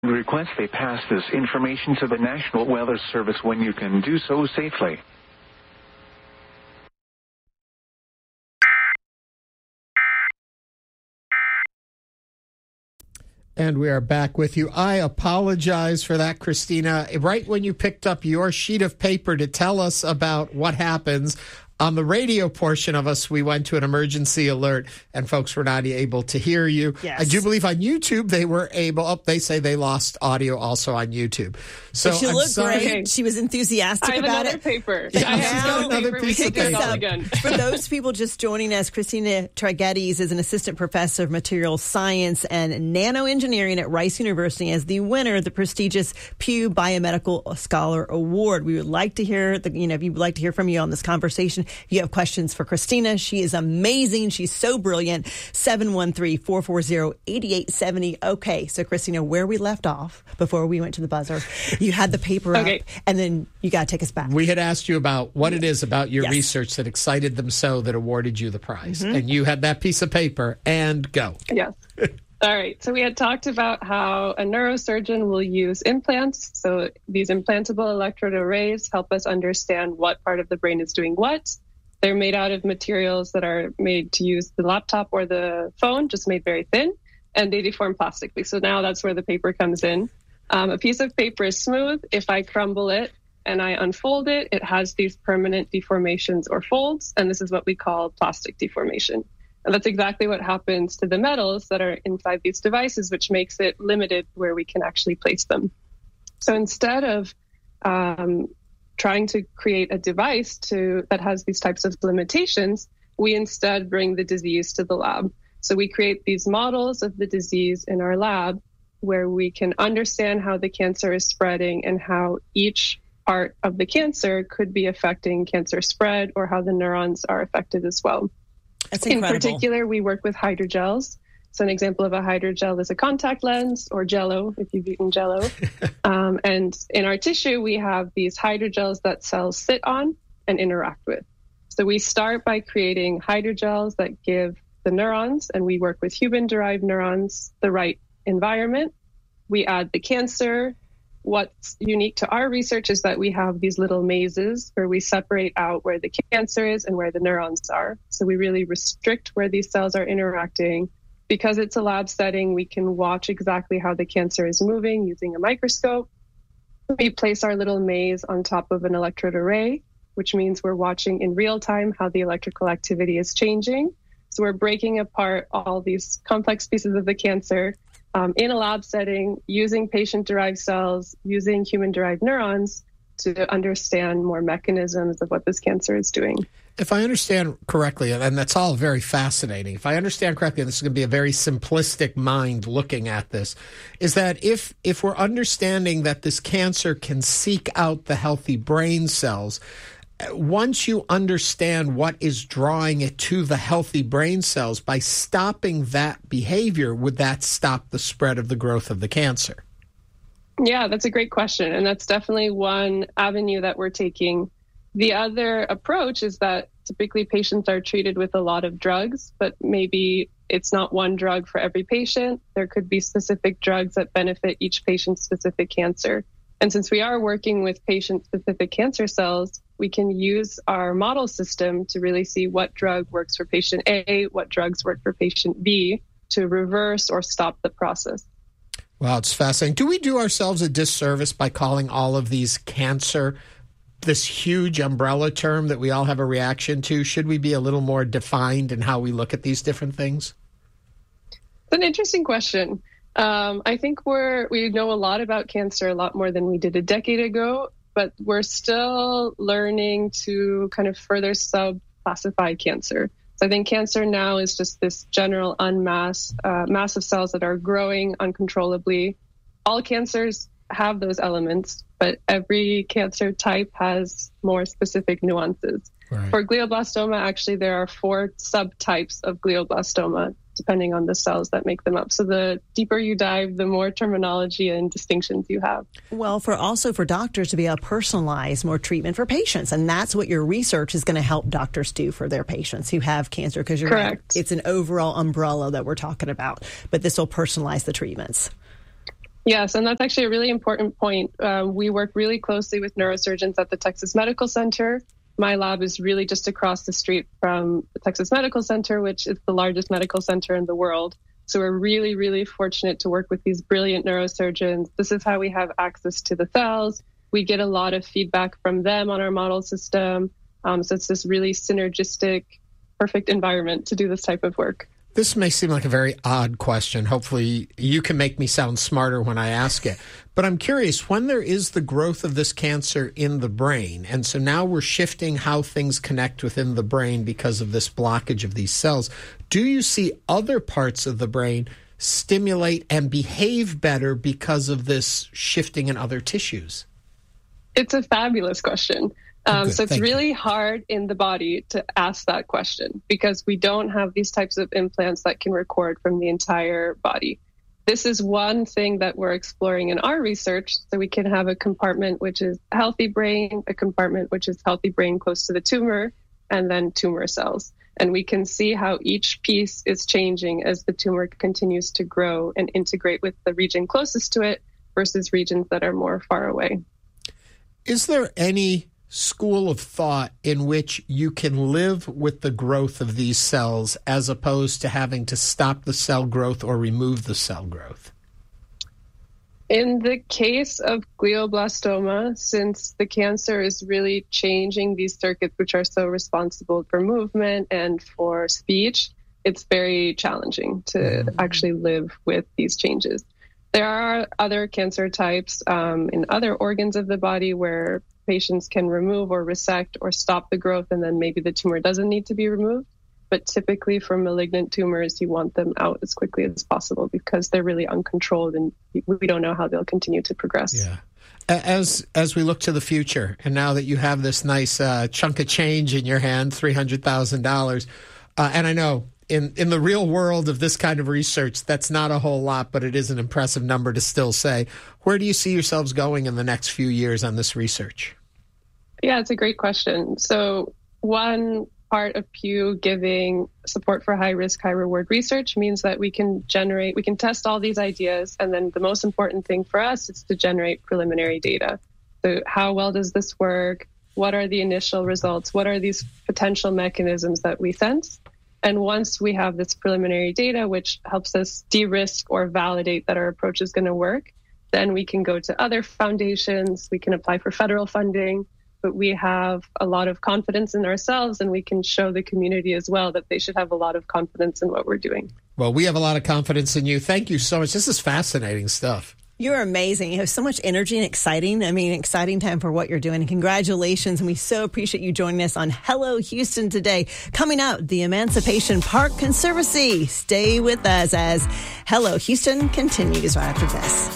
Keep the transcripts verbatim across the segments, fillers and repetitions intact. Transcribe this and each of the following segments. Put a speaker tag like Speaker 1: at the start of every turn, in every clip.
Speaker 1: request they pass this information to the National Weather Service when you can do so safely.
Speaker 2: And we are back with you. I apologize for that, Christina. Right when you picked up your sheet of paper to tell us about what happens, on the radio portion of us, we went to an emergency alert, and folks were not able to hear you.
Speaker 3: Yes.
Speaker 2: I do believe on YouTube they were able. Oh, they say they lost audio also on YouTube. So
Speaker 3: but she
Speaker 2: I'm
Speaker 3: looked
Speaker 2: sorry.
Speaker 3: great. She was enthusitic
Speaker 4: I have
Speaker 3: about
Speaker 4: another
Speaker 3: it.
Speaker 4: paper.
Speaker 2: Yeah,
Speaker 4: I
Speaker 2: she's
Speaker 4: have
Speaker 2: got
Speaker 4: another
Speaker 2: another
Speaker 4: paper.
Speaker 2: piece
Speaker 4: We
Speaker 2: of
Speaker 4: can do it
Speaker 2: paper.
Speaker 4: all again.
Speaker 3: For those people just joining us, Christina Trageddes is an assistant professor of materials science and nanoengineering at Rice University as the winner of the prestigious Pew Biomedical Scholar Award. We would like to hear the, you know, if you would like to hear from you on this conversation, if you have questions for Christina, she is amazing. She's so brilliant. seven one three, four four zero, eight eight seven zero. Okay, so Christina, where we left off before we went to the buzzer, you had the paper
Speaker 4: Okay.
Speaker 3: up, and then you got to take us back.
Speaker 2: We had asked you about what it is about your
Speaker 3: Yes.
Speaker 2: research that excited them so that awarded you the prize. And you had that piece of paper, and go.
Speaker 4: Yes. All right. So we had talked about how a neurosurgeon will use implants. So these implantable electrode arrays help us understand what part of the brain is doing what. They're made out of materials that are made to use the laptop or the phone, just made very thin, and they deform plastically. So now that's where the paper comes in. Um, a piece of paper is smooth. If I crumble it and I unfold it, it has these permanent deformations or folds, and this is what we call plastic deformation. And that's exactly what happens to the metals that are inside these devices, which makes it limited where we can actually place them. So instead of um, trying to create a device to that has these types of limitations, we instead bring the disease to the lab. So we create these models of the disease in our lab where we can understand how the cancer is spreading and how each part of the cancer could be affecting cancer spread or how the neurons are affected as well.
Speaker 3: That's
Speaker 4: In
Speaker 3: incredible.
Speaker 4: particular, we work with hydrogels. So an example of a hydrogel is a contact lens or Jell-O, if you've eaten Jell-O. um, and in our tissue, we have these hydrogels that cells sit on and interact with. So we start by creating hydrogels that give the neurons, and we work with human-derived neurons, the right environment. We add the cancer. What's unique to our research is that we have these little mazes where we separate out where the cancer is and where the neurons are. So we really restrict where these cells are interacting. Because it's a lab setting, we can watch exactly how the cancer is moving using a microscope. We place our little maze on top of an electrode array, which means we're watching in real time how the electrical activity is changing. So we're breaking apart all these complex pieces of the cancer um, in a lab setting, using patient-derived cells, using human-derived neurons to understand more mechanisms of what this cancer is doing.
Speaker 2: If I understand correctly, and that's all very fascinating, if I understand correctly, and this is going to be a very simplistic mind looking at this, is that if if we're understanding that this cancer can seek out the healthy brain cells, once you understand what is drawing it to the healthy brain cells, by stopping that behavior, would that stop the spread of the growth of the cancer?
Speaker 4: Yeah, that's a great question. And that's definitely one avenue that we're taking. The other approach is that typically patients are treated with a lot of drugs, but maybe it's not one drug for every patient. There could be specific drugs that benefit each patient's specific cancer. And since we are working with patient-specific cancer cells, we can use our model system to really see what drug works for patient A, what drugs work for patient B, to reverse or stop the process.
Speaker 2: Wow, it's fascinating. Do we do ourselves a disservice by calling all of these cancer this huge umbrella term that we all have a reaction to? Should we be a little more defined in how we look at these different things?
Speaker 4: It's an interesting question. Um, I think we're we know a lot about cancer, a lot more than we did a decade ago, but we're still learning to kind of further sub-classify cancer. So I think cancer now is just this general unmass, uh, mass of cells that are growing uncontrollably. All cancers have those elements, but every cancer type has more specific nuances.
Speaker 2: Right.
Speaker 4: For glioblastoma, actually, there are four subtypes of glioblastoma, depending on the cells that make them up. So the deeper you dive, the more terminology and distinctions you have.
Speaker 3: Well, for also for doctors to be able to personalize more treatment for patients. And that's what your research is going to help doctors do for their patients who have cancer. Because you're
Speaker 4: Correct.
Speaker 3: Right, it's an overall umbrella that we're talking about. But this will personalize the treatments.
Speaker 4: Yes, and that's actually a really important point. Uh, we work really closely with neurosurgeons at the Texas Medical Center. My lab is really just across the street from the Texas Medical Center, which is the largest medical center in the world. So we're really, really fortunate to work with these brilliant neurosurgeons. This is how we have access to the cells. We get a lot of feedback from them on our model system. Um, so it's this really synergistic, perfect environment to do this type of work.
Speaker 2: This may seem like a very odd question. Hopefully you can make me sound smarter when I ask it. But I'm curious, when there is the growth of this cancer in the brain, and so now we're shifting how things connect within the brain because of this blockage of these cells, do you see other parts of the brain stimulate and behave better because of this shifting in other tissues?
Speaker 4: It's a fabulous question. Um,
Speaker 2: oh,
Speaker 4: so it's
Speaker 2: Thank
Speaker 4: really
Speaker 2: you.
Speaker 4: hard in the body to ask that question because we don't have these types of implants that can record from the entire body. This is one thing that we're exploring in our research. So we can have a compartment which is healthy brain, a compartment which is healthy brain close to the tumor, and then tumor cells. And we can see how each piece is changing as the tumor continues to grow and integrate with the region closest to it versus regions that are more far away.
Speaker 2: Is there any school of thought in which you can live with the growth of these cells as opposed to having to stop the cell growth or remove the cell growth?
Speaker 4: In the case of glioblastoma, since the cancer is really changing these circuits which are so responsible for movement and for speech, it's very challenging to mm-hmm. actually live with these changes. There are other cancer types um, in other organs of the body where patients can remove or resect or stop the growth, and then maybe the tumor doesn't need to be removed. But typically for malignant tumors, you want them out as quickly as possible because they're really uncontrolled and we don't know how they'll continue to progress.
Speaker 2: Yeah. As as we look to the future, and now that you have this nice uh, chunk of change in your hand, three hundred thousand dollars, uh, and I know in, in the real world of this kind of research, that's not a whole lot, but it is an impressive number to still say. Where do you see yourselves going in the next few years on this research?
Speaker 4: Yeah, it's a great question. So one part of Pew giving support for high-risk, high-reward research means that we can generate, we can test all these ideas, and then the most important thing for us is to generate preliminary data. So how well does this work? What are the initial results? What are these potential mechanisms that we sense? And once we have this preliminary data, which helps us de-risk or validate that our approach is going to work, then we can go to other foundations, we can apply for federal funding, but we have a lot of confidence in ourselves and we can show the community as well that they should have a lot of confidence in what we're doing.
Speaker 2: Well, we have a lot of confidence in you. Thank you so much. This is fascinating stuff.
Speaker 3: You're amazing. You have so much energy and exciting. I mean, exciting time for what you're doing. And congratulations. And we so appreciate you joining us on Hello Houston today. Coming up, the Emancipation Park Conservancy. Stay with us as Hello Houston continues right after this.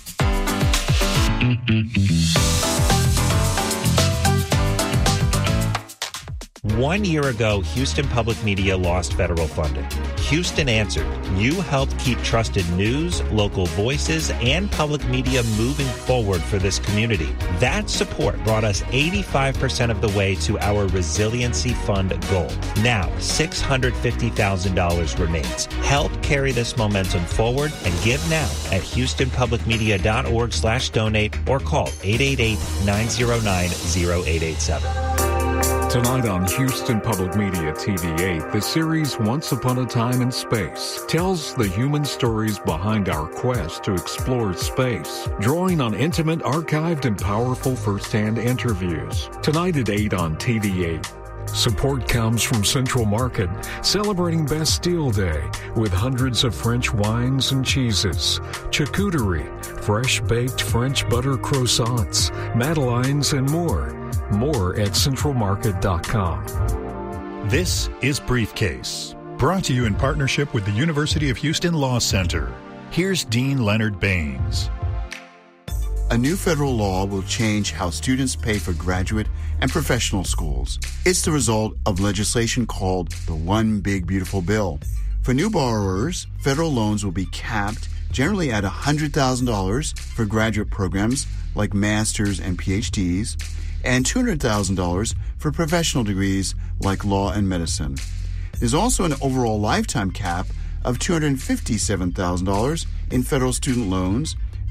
Speaker 5: One year ago, Houston Public Media lost federal funding. Houston answered. You helped keep trusted news, local voices, and public media moving forward for this community. That support brought us eighty-five percent of the way to our Resiliency Fund goal. Now, six hundred fifty thousand dollars remains. Help carry this momentum forward and give now at houstonpublicmedia.org slash donate or call eight eight eight, nine zero nine, zero eight eight seven.
Speaker 6: Tonight on Houston Public Media T V eight, the series Once Upon a Time in Space tells the human stories behind our quest to explore space, drawing on intimate, archived, and powerful first-hand interviews. Tonight at eight on T V eight. Support comes from Central Market, celebrating Bastille Day with hundreds of French wines and cheeses, charcuterie, fresh-baked French butter croissants, madeleines, and more. More at central market dot com.
Speaker 7: This is Briefcase, brought to you in partnership with the University of Houston Law Center. Here's Dean Leonard Baines.
Speaker 8: A new federal law will change how students pay for graduate and professional schools. It's the result of legislation called the One Big Beautiful Bill. For new borrowers, federal loans will be capped generally at one hundred thousand dollars for graduate programs like master's and P H Ds, and two hundred thousand dollars for professional degrees like law and medicine. There's also an overall lifetime cap of two hundred fifty-seven thousand dollars in federal student loans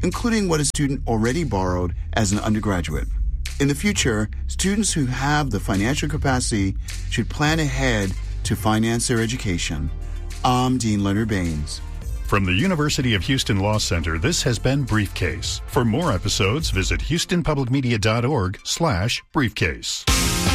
Speaker 8: including what a student already borrowed as an undergraduate. In the future, students who have the financial capacity should plan ahead to finance their education. I'm Dean Leonard Baines.
Speaker 7: From the University of Houston Law Center, this has been Briefcase. For more episodes, visit houstonpublicmedia.org slash briefcase.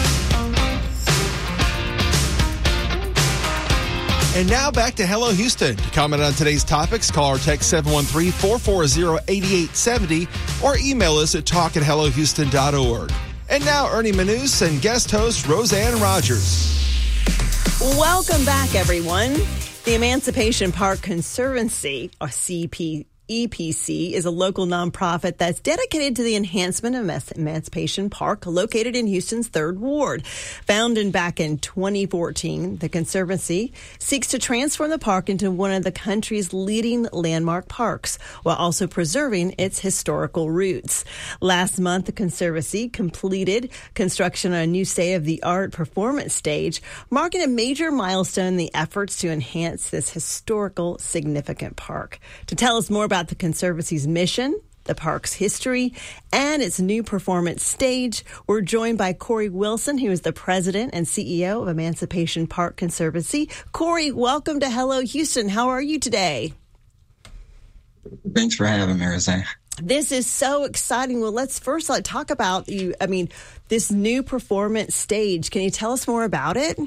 Speaker 9: And now back to Hello Houston. To comment on today's topics, call or text seven one three, four four zero, eight eight seven zero or email us at talk at hello houston dot org. And now Ernie Manous and guest host Roseanne Rogers.
Speaker 3: Welcome back, everyone. The Emancipation Park Conservancy, or C P E P C, is a local nonprofit that's dedicated to the enhancement of Emancipation Park, located in Houston's third Ward. Founded back in twenty fourteen, the Conservancy seeks to transform the park into one of the country's leading landmark parks, while also preserving its historical roots. Last month, the Conservancy completed construction on a new state-of-the-art performance stage, marking a major milestone in the efforts to enhance this historical, significant park. To tell us more about the Conservancy's mission, the park's history, and its new performance stage, we're joined by Corey Wilson, who is the president and C E O of Emancipation Park Conservancy. Corey, welcome to Hello Houston. How are you today?
Speaker 10: Thanks for having me, Roseanne.
Speaker 3: This is so exciting. Well, let's first like, talk about you. I mean, this new performance stage. Can you tell us more about it?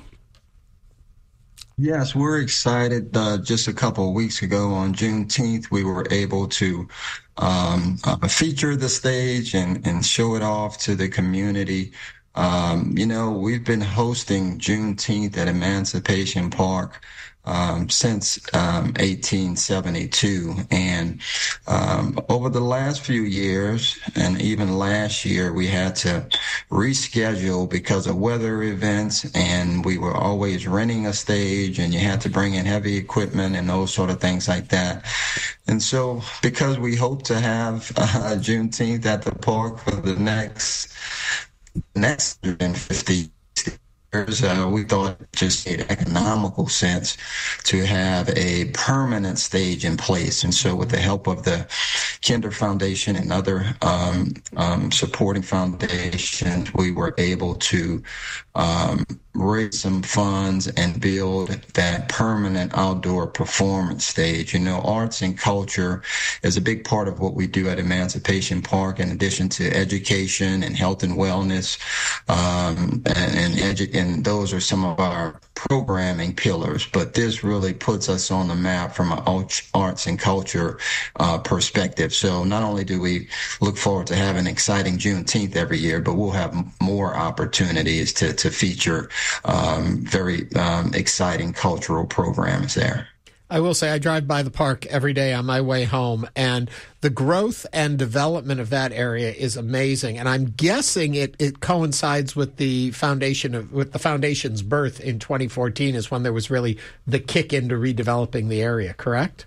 Speaker 10: Yes, we're excited. Uh, just a couple of weeks ago on Juneteenth, we were able to um, uh, feature the stage and, and show it off to the community. Um, you know, we've been hosting Juneteenth at Emancipation Park um, since um, eighteen seventy-two. And um, over the last few years, and even last year, we had to reschedule because of weather events, and we were always renting a stage, and you had to bring in heavy equipment and those sort of things like that. And so because we hope to have uh, Juneteenth at the park for the next next one hundred fifty years, uh, we thought it just made economical sense to have a permanent stage in place. And so with the help of the Kinder Foundation and other um, um, supporting foundations, we were able to um, raise some funds and build that permanent outdoor performance stage. You know, arts and culture is a big part of what we do at Emancipation Park, in addition to education and health and wellness. Um, and, and, edu- and those are some of our programming pillars. But this really puts us on the map from an arts and culture uh, perspective. So not only do we look forward to having an exciting Juneteenth every year, but we'll have more opportunities to, to feature um, very um, exciting cultural programs there.
Speaker 2: I will say I drive by the park every day on my way home, and the growth and development of that area is amazing. And I'm guessing it, it coincides with the foundation of with the foundation's birth in twenty fourteen is when there was really the kick into redeveloping the area, correct?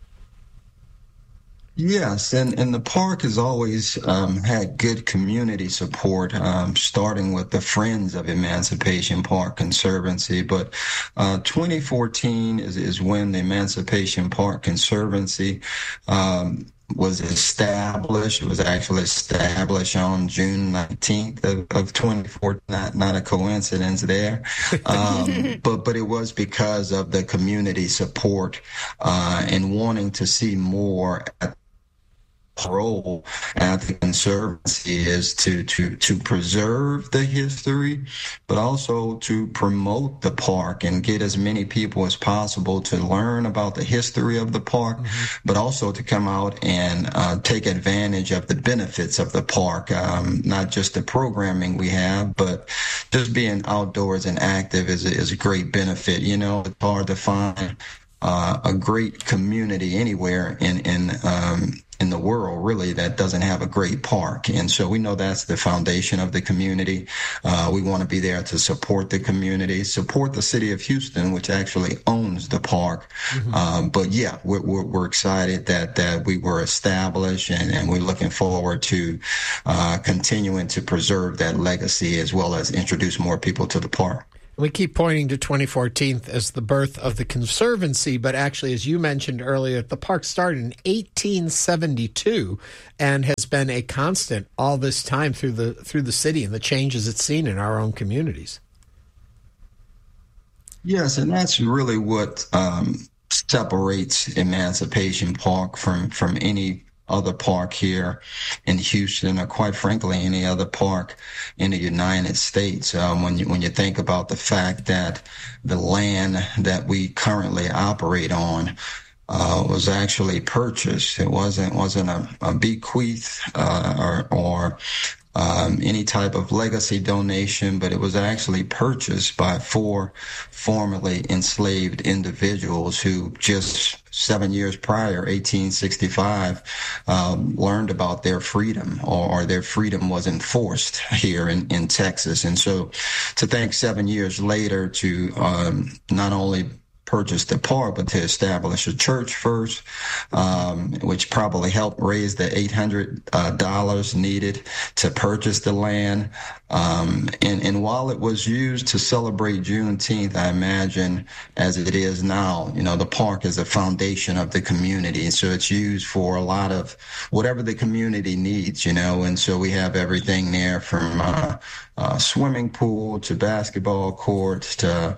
Speaker 10: Yes, and, and the park has always um, had good community support, um, starting with the Friends of Emancipation Park Conservancy. But uh, twenty fourteen is, is when the Emancipation Park Conservancy um, was established. It was actually established on June nineteenth of, of twenty fourteen. Not, not a coincidence there. Um, but, but it was because of the community support uh, and wanting to see more at role at the Conservancy is to, to, to preserve the history, but also to promote the park and get as many people as possible to learn about the history of the park, mm-hmm. but also to come out and uh, take advantage of the benefits of the park, um, not just the programming we have, but just being outdoors and active is, is a great benefit. You know, it's hard to find uh, a great community anywhere in, in, um, in the world, really, that doesn't have a great park. And so we know that's the foundation of the community. Uh, we want to be there to support the community, support the city of Houston, which actually owns the park. Mm-hmm. Um, but yeah, we're, we're, we're excited that, that we were established, and, and we're looking forward to uh, continuing to preserve that legacy as well as introduce more people to the park.
Speaker 2: We keep pointing to twenty fourteen as the birth of the Conservancy, but actually, as you mentioned earlier, the park started in eighteen seventy-two and has been a constant all this time through the through the city and the changes it's seen in our own communities.
Speaker 10: Yes, and that's really what um, separates Emancipation Park from, from any other park here in Houston, or quite frankly, any other park in the United States. Um, when you when you think about the fact that the land that we currently operate on uh, was actually purchased, it wasn't wasn't a, a bequeath uh, or or Um, any type of legacy donation, but it was actually purchased by four formerly enslaved individuals who just seven years prior, eighteen sixty-five, um, learned about their freedom, or, or their freedom was enforced here in, in Texas. And so to think seven years later to um, not only purchase the park, but to establish a church first, um, which probably helped raise the eight hundred dollars uh, needed to purchase the land. Um, and, and while it was used to celebrate Juneteenth, I imagine, as it is now, you know, the park is a foundation of the community. And so it's used for a lot of whatever the community needs, you know, and so we have everything there from uh, uh, swimming pool to basketball courts to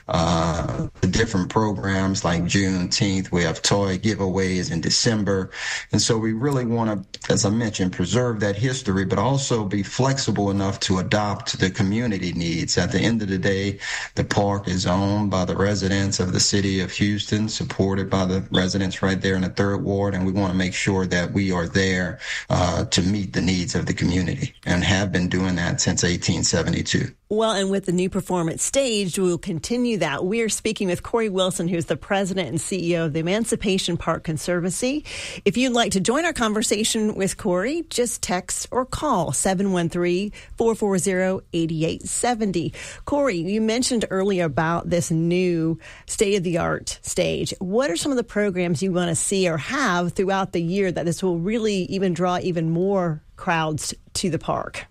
Speaker 10: uh, the different programs like Juneteenth. We have toy giveaways in December. And so we really want to, as I mentioned, preserve that history, but also be flexible enough to adopt the community needs. At the end of the day, the park is owned by the residents of the city of Houston, supported by the residents right there in the third ward, and we want to make sure that we are there uh, to meet the needs of the community, and have been doing that since eighteen seventy-two.
Speaker 3: Well, and with the new performance staged, we'll continue that. We're speaking with Corey Wilson, who's the president and C E O of the Emancipation Park Conservancy. If you'd like to join our conversation with Corey, just text or call seven one three, four four zero, eight eight seven zero. Corey, you mentioned earlier about this new state-of-the-art stage. What are some of the programs you want to see or have throughout the year that this will really even draw even more crowds to the park?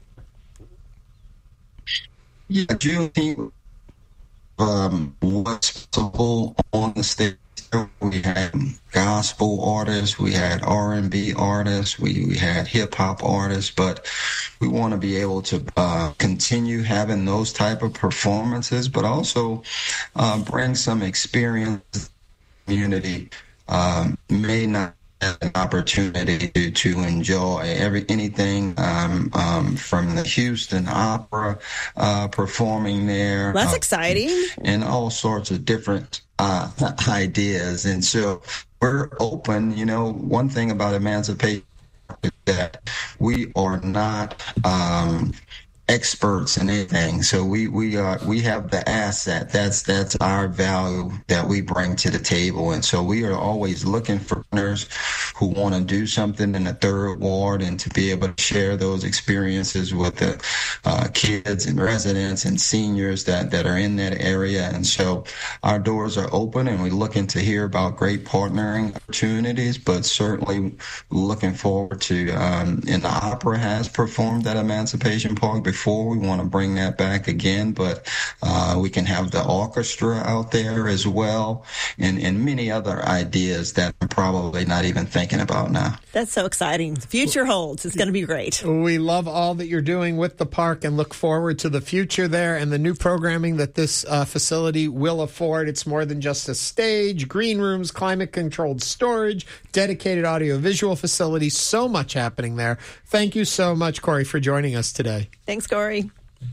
Speaker 10: Yeah, Juneteenth um, was possible on the stage. We had gospel artists, we had R and B artists, we, we had hip-hop artists, but we want to be able to uh, continue having those type of performances, but also uh, bring some experience to the community. Um, may not an opportunity to, to enjoy every anything um, um, from the Houston Opera uh, performing there.
Speaker 3: That's
Speaker 10: uh,
Speaker 3: exciting.
Speaker 10: And all sorts of different uh, ideas. And so we're open. You know, one thing about Emancipation is that we are not um, experts in anything. So we we are we have the asset. That's that's our value that we bring to the table. And so we are always looking for partners who want to do something in the third ward and to be able to share those experiences with the uh, kids and residents and seniors that, that are in that area. And so our doors are open, and we're looking to hear about great partnering opportunities, but certainly looking forward to, um, and the opera has performed at Emancipation Park before. We want to bring that back again, but uh, we can have the orchestra out there as well, and, and many other ideas that I'm probably not even thinking about now.
Speaker 3: That's so exciting. The future holds. It's going to be great.
Speaker 2: We love all that you're doing with the park and look forward to the future there and the new programming that this uh, facility will afford. It's more than just a stage, green rooms, climate-controlled storage, dedicated audio-visual facilities, so much happening there. Thank you so much, Corey, for joining us today.
Speaker 3: Thanks, Corey.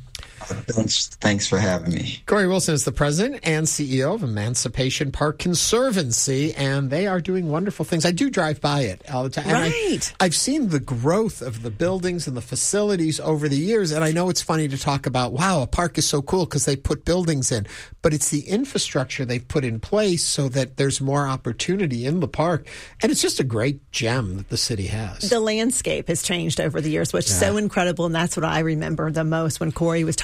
Speaker 10: Thanks, thanks for having me.
Speaker 2: Corey Wilson is the president and C E O of Emancipation Park Conservancy, and they are doing wonderful things. I do drive by it all the time. And
Speaker 3: right.
Speaker 2: I, I've seen the growth of the buildings and the facilities over the years, and I know it's funny to talk about, wow, a park is so cool because they put buildings in, but it's the infrastructure they've put in place so that there's more opportunity in the park, and it's just a great gem that the city has.
Speaker 3: The landscape has changed over the years, which is
Speaker 2: yeah.
Speaker 3: so incredible, and that's what I remember the most when Corey was talking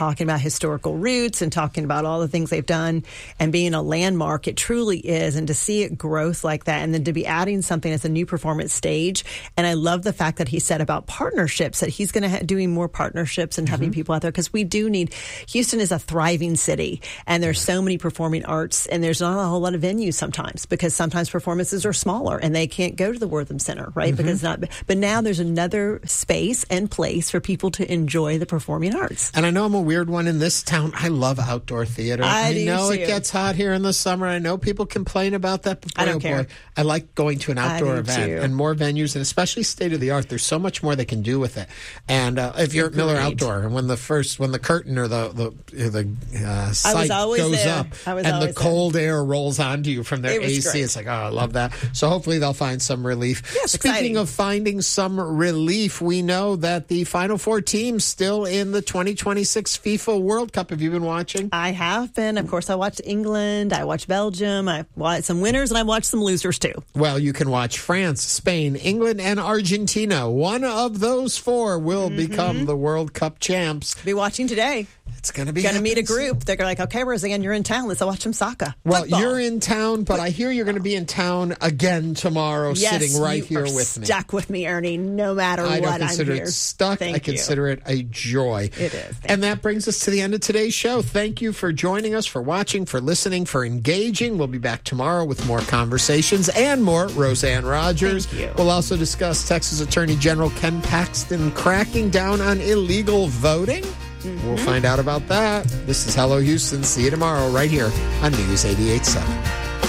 Speaker 3: talking about historical roots and talking about all the things they've done and being a landmark. It truly is. And to see it growth like that and then to be adding something as a new performance stage. And I love the fact that he said about partnerships, that he's going to ha- doing more partnerships and having mm-hmm. people out there, because we do need, Houston is a thriving city and there's so many performing arts and there's not a whole lot of venues sometimes, because sometimes performances are smaller and they can't go to the Wortham Center, right? Mm-hmm. Because not, but now there's another space and place for people to enjoy the performing arts.
Speaker 2: And I know I'm a weird one in this town. I love outdoor theater.
Speaker 3: I,
Speaker 2: I
Speaker 3: do
Speaker 2: know
Speaker 3: too.
Speaker 2: It gets hot here in the summer. I know people complain about that. But boy,
Speaker 3: I don't
Speaker 2: oh
Speaker 3: care.
Speaker 2: Boy, I like going to an outdoor event
Speaker 3: too.
Speaker 2: and more venues, and especially state of the art. There's so much more they can do with it. And uh, if you're at Miller Outdoor, and when the first when the curtain or the the the uh, site goes
Speaker 3: there.
Speaker 2: up and the
Speaker 3: there.
Speaker 2: cold air rolls onto you from their
Speaker 3: it
Speaker 2: A C,
Speaker 3: great.
Speaker 2: It's like, oh, I love that. So hopefully they'll find some relief.
Speaker 3: Yes,
Speaker 2: Speaking
Speaker 3: exciting.
Speaker 2: of finding some relief, we know that the Final Four teams still in the twenty twenty-six FIFA World Cup. Have you been watching?
Speaker 3: I have been. Of course, I watched England. I watched Belgium. I watched some winners, and I watched some losers, too.
Speaker 2: Well, you can watch France, Spain, England, and Argentina. One of those four will mm-hmm. become the World Cup champs.
Speaker 3: Be watching today.
Speaker 2: It's going to be
Speaker 3: going to meet a group. They're like, okay, Roseanne, you're in town. Let's watch some soccer.
Speaker 2: Well,
Speaker 3: Football.
Speaker 2: You're in town, but I hear you're going to be in town again tomorrow,
Speaker 3: yes,
Speaker 2: sitting right
Speaker 3: you
Speaker 2: here
Speaker 3: are
Speaker 2: with me.
Speaker 3: Stuck with me, Ernie, no matter
Speaker 2: I
Speaker 3: what.
Speaker 2: don't consider
Speaker 3: I'm
Speaker 2: it
Speaker 3: here.
Speaker 2: stuck.
Speaker 3: Thank
Speaker 2: I consider
Speaker 3: you.
Speaker 2: it a joy.
Speaker 3: It is.
Speaker 2: And that brings us to the end of today's show. Thank you for joining us, for watching, for listening, for engaging. We'll be back tomorrow with more conversations and more Roseanne Rogers.
Speaker 3: Thank you.
Speaker 2: We'll also discuss Texas Attorney General Ken Paxton cracking down on illegal voting. Mm-hmm. We'll find out about that. This is Hello Houston. See you tomorrow right here on News eighty-eight point seven.